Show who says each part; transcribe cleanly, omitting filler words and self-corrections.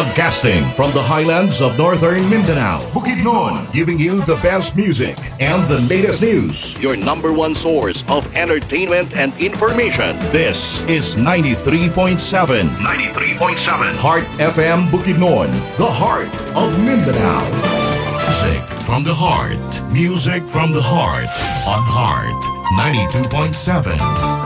Speaker 1: Broadcasting from the highlands of northern Mindanao, Bukidnon, giving you the best music and the latest news. Your number one source of entertainment and information. This is 93.7. 93.7. Heart FM Bukidnon, the heart of Mindanao. Music from the heart. Music from the heart. On Heart 92.7.